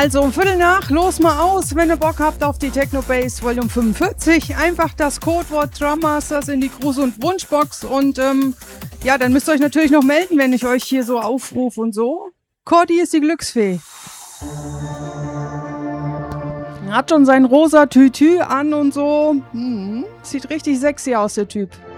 Also um Viertel nach, los mal aus, wenn ihr Bock habt auf die Techno Bass Volume 45. Einfach das Codewort Drum Masters in die Gruß- und Wunschbox und ja, dann müsst ihr euch natürlich noch melden, wenn ich euch hier so aufrufe und so. Cordy ist die Glücksfee. Hat schon sein rosa Tütü an und so. Sieht richtig sexy aus, der Typ.